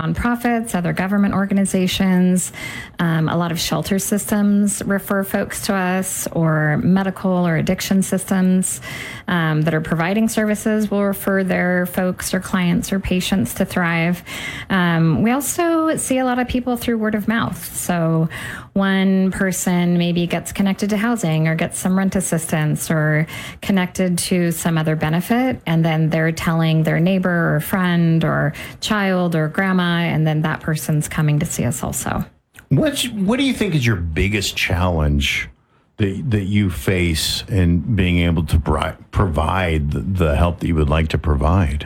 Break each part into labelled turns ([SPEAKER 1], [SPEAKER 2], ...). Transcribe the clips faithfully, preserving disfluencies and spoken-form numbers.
[SPEAKER 1] nonprofits, other government organizations. Um, a lot of shelter systems refer folks to us, or medical or addiction systems um, that are providing services will refer their folks or clients or patients to Thrive. Um, we also see a lot of people through word of mouth. So one person maybe gets connected to housing or gets some rent assistance or connected to some other benefit, and then they're telling their neighbor or friend or child or grandma, and then that person's coming to see us also.
[SPEAKER 2] What's, what do you think is your biggest challenge that, that you face in being able to bri- provide the help that you would like to provide?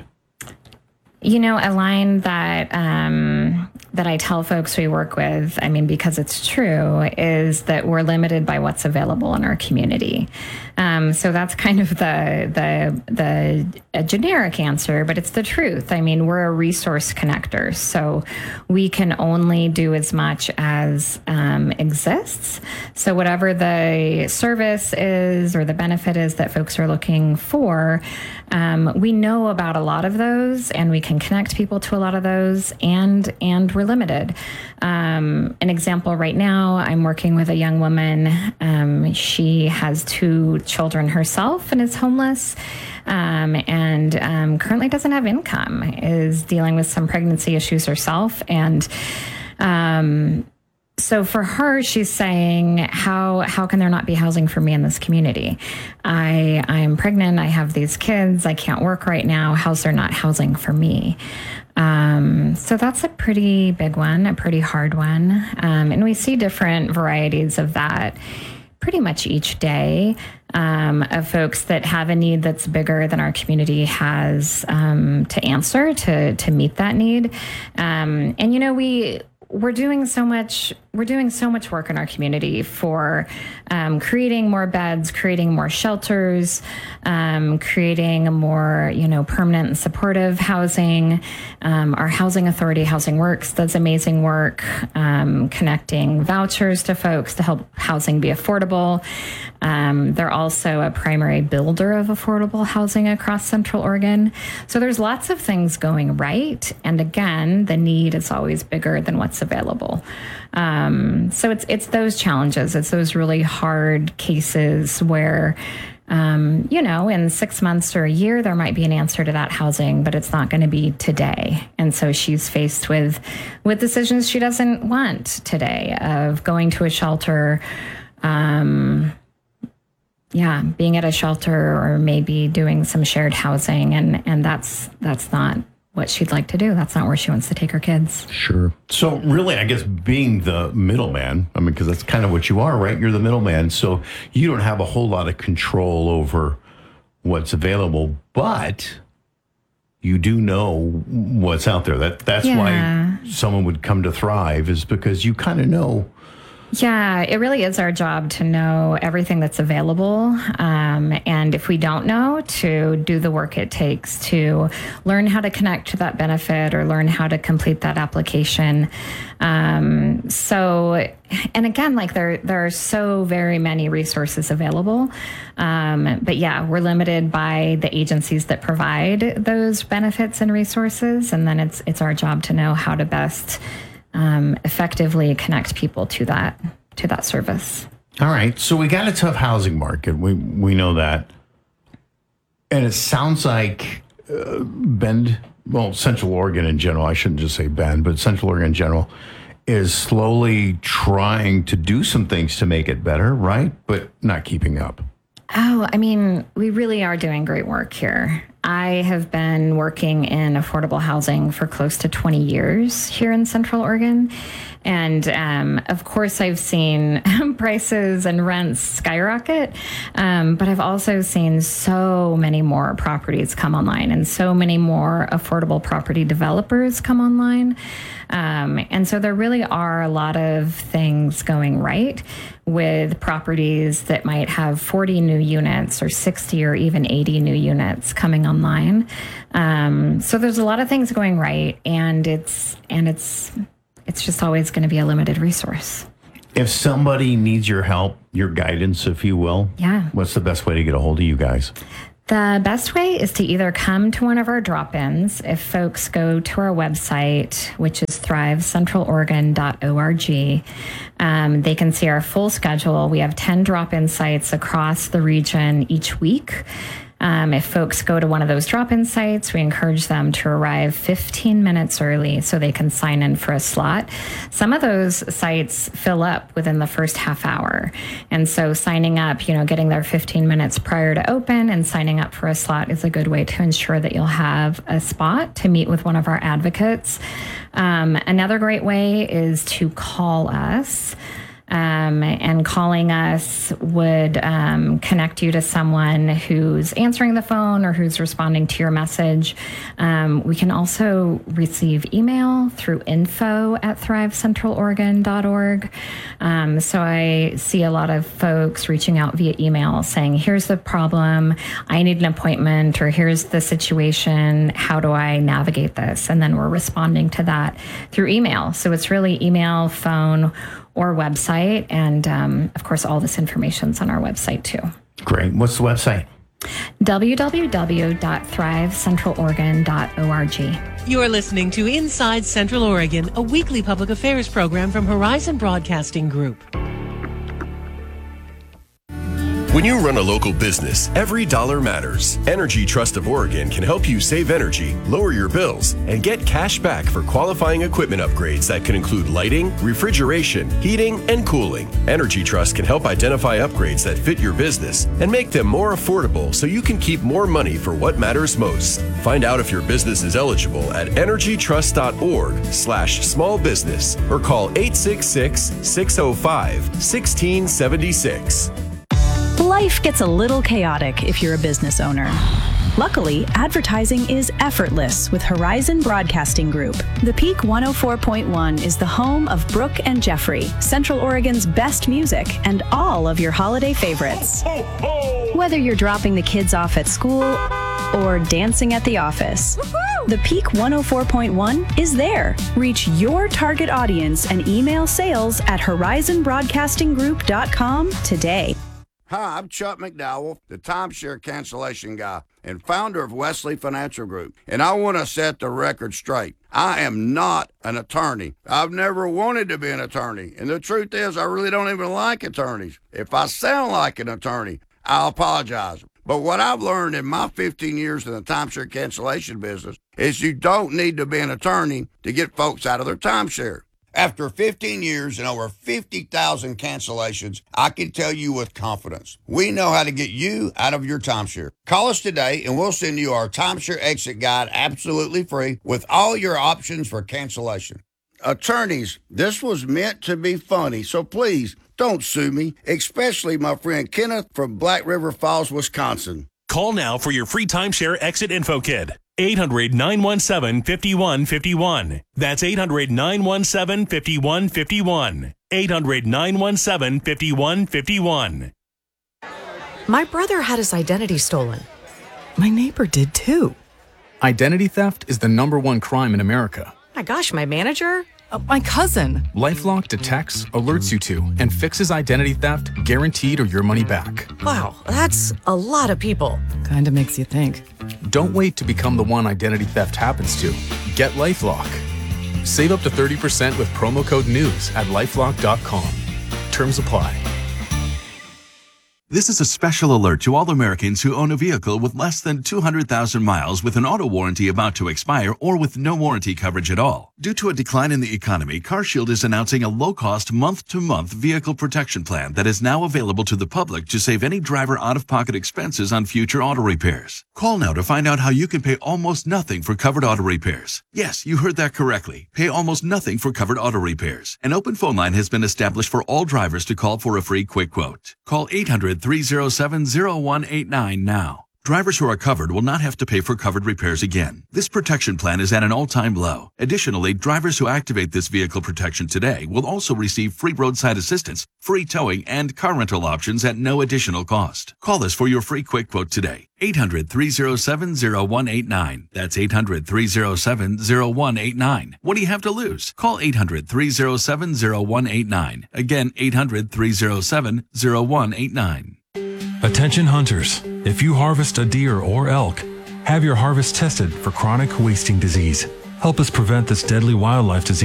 [SPEAKER 1] You know, a line that um, that I tell folks we work with, I mean, because it's true, is that we're limited by what's available in our community. Um, so that's kind of the the the a generic answer, but it's the truth. I mean, we're a resource connector, so we can only do as much as um, exists. So whatever the service is or the benefit is that folks are looking for, um, we know about a lot of those, and we can connect people to a lot of those, and and we're limited. Um, an example right now, I'm working with a young woman. Um, she has two children herself and is homeless, um, and um, currently doesn't have income, is dealing with some pregnancy issues herself. And um, so for her, she's saying, how how can there not be housing for me in this community? I I'm pregnant. I have these kids. I can't work right now. How's there not housing for me? Um, so that's a pretty big one, a pretty hard one. Um, and we see different varieties of that pretty much each day, um, of folks that have a need that's bigger than our community has um, to answer to to meet that need. Um, and, you know, we... We're doing so much. We're doing so much work in our community for um, creating more beds, creating more shelters, um, creating more, you know, permanent and supportive housing. Um, our housing authority, Housing Works, does amazing work um, connecting vouchers to folks to help housing be affordable. Um, they're also a primary builder of affordable housing across Central Oregon. So there's lots of things going right. And again, the need is always bigger than what's available. Um, so it's it's those challenges. It's those really hard cases where, um, you know, in six months or a year, there might be an answer to that housing, but it's not going to be today. And so she's faced with with decisions she doesn't want today, of going to a shelter, um, yeah, being at a shelter, or maybe doing some shared housing. And, and that's that's not what she'd like to do. That's not where she wants to take her kids.
[SPEAKER 2] Sure. So really, I guess being the middleman, I mean, because that's kind of what you are, right? You're the middleman. So you don't have a whole lot of control over what's available, but you do know what's out there. That That's
[SPEAKER 1] yeah.
[SPEAKER 2] why someone would come to Thrive, is because you kind of know.
[SPEAKER 1] Yeah, it really is our job to know everything that's available. Um, and if we don't know, to do the work it takes to learn how to connect to that benefit or learn how to complete that application. Um, so, and again, like there, there are so very many resources available. Um, but yeah, we're limited by the agencies that provide those benefits and resources. And then it's, it's our job to know how to best Um, effectively connect people to that to that service.
[SPEAKER 2] All right. So we got a tough housing market. We we know that. And it sounds like uh, Bend, well, Central Oregon in general, I shouldn't just say Bend, but Central Oregon in general, is slowly trying to do some things to make it better, right? But not keeping up.
[SPEAKER 1] Oh, I mean, we really are doing great work here. I have been working in affordable housing for close to twenty years here in Central Oregon. And um, of course, I've seen prices and rents skyrocket, um, but I've also seen so many more properties come online and so many more affordable property developers come online. Um, and so there really are a lot of things going right with properties that might have forty new units or sixty or even eighty new units coming online. Um, so there's a lot of things going right, and it's and it's it's just always going to be a limited resource.
[SPEAKER 2] If somebody needs your help, your guidance, if you will,
[SPEAKER 1] yeah,
[SPEAKER 2] what's the best way to get a hold of you guys?
[SPEAKER 1] The best way is to either come to one of our drop-ins. If folks go to our website, which is thrive central oregon dot org, um, they can see our full schedule. We have ten drop-in sites across the region each week. Um, if folks go to one of those drop-in sites, we encourage them to arrive fifteen minutes early so they can sign in for a slot. Some of those sites fill up within the first half hour. And so signing up, you know, getting there fifteen minutes prior to open and signing up for a slot is a good way to ensure that you'll have a spot to meet with one of our advocates. Um, another great way is to call us. Um, and calling us would um, connect you to someone who's answering the phone or who's responding to your message. Um, we can also receive email through info at thrive central oregon dot org. Um, so I see a lot of folks reaching out via email saying, here's the problem, I need an appointment, or here's the situation, how do I navigate this? And then we're responding to that through email. So it's really email, phone, or website. And um, of course, all this information's on our website too.
[SPEAKER 2] Great. What's the website?
[SPEAKER 1] w w w dot thrive central oregon dot org.
[SPEAKER 3] You're listening to Inside Central Oregon, a weekly public affairs program from Horizon Broadcasting Group.
[SPEAKER 4] When you run a local business, every dollar matters. Energy Trust of Oregon can help you save energy, lower your bills, and get cash back for qualifying equipment upgrades that can include lighting, refrigeration, heating, and cooling. Energy Trust can help identify upgrades that fit your business and make them more affordable so you can keep more money for what matters most. Find out if your business is eligible at energy trust dot org slash small business or call eight six six, six oh five, one six seven six.
[SPEAKER 5] Life gets a little chaotic if you're a business owner. Luckily, advertising is effortless with Horizon Broadcasting Group. The Peak one oh four point one is the home of Brooke and Jeffrey, Central Oregon's best music, and all of your holiday favorites. Whether you're dropping the kids off at school or dancing at the office, the Peak one oh four point one is there. Reach your target audience and email sales at horizon broadcasting group dot com today.
[SPEAKER 6] Hi, I'm Chuck McDowell, the timeshare cancellation guy and founder of Wesley Financial Group, and I want to set the record straight. I am not an attorney. I've never wanted to be an attorney, and the truth is I really don't even like attorneys. If I sound like an attorney, I'll apologize. But what I've learned in my fifteen years in the timeshare cancellation business is you don't need to be an attorney to get folks out of their timeshare. After fifteen years and over fifty thousand cancellations, I can tell you with confidence, we know how to get you out of your timeshare. Call us today and we'll send you our timeshare exit guide absolutely free with all your options for cancellation. Attorneys, this was meant to be funny, so please don't sue me, especially my friend Kenneth from Black River Falls, Wisconsin.
[SPEAKER 7] Call now for your free timeshare exit info kit. eight hundred, nine one seven, five one five one. That's eight hundred, nine one seven, five one five one. eight hundred, nine one seven, five one five one.
[SPEAKER 8] My brother had his identity stolen. My neighbor did too.
[SPEAKER 9] Identity theft is the number one crime in America.
[SPEAKER 8] My gosh, my manager? Uh, my cousin.
[SPEAKER 9] LifeLock detects, alerts you to, and fixes identity theft guaranteed or your money back.
[SPEAKER 8] Wow, that's a lot of people. Kinda makes you think.
[SPEAKER 9] Don't wait to become the one identity theft happens to. Get LifeLock. Save up to thirty percent with promo code NEWS at lifelock dot com. Terms apply.
[SPEAKER 10] This is a special alert to all Americans who own a vehicle with less than two hundred thousand miles with an auto warranty about to expire or with no warranty coverage at all. Due to a decline in the economy, CarShield is announcing a low-cost month-to-month vehicle protection plan that is now available to the public to save any driver out-of-pocket expenses on future auto repairs. Call now to find out how you can pay almost nothing for covered auto repairs. Yes, you heard that correctly. Pay almost nothing for covered auto repairs. An open phone line has been established for all drivers to call for a free quick quote. Call eight hundred, three oh seven, oh one eight nine now. Drivers who are covered will not have to pay for covered repairs again. This protection plan is at an all-time low. Additionally, drivers who activate this vehicle protection today will also receive free roadside assistance, free towing, and car rental options at no additional cost. Call us for your free quick quote today. eight hundred, three oh seven, oh one eight nine. That's eight hundred, three oh seven, oh one eight nine. What do you have to lose? Call eight hundred, three oh seven, oh one eight nine. Again, eight hundred, three oh seven, oh one eight nine.
[SPEAKER 11] Attention hunters, if you harvest a deer or elk, have your harvest tested for chronic wasting disease. Help us prevent this deadly wildlife disease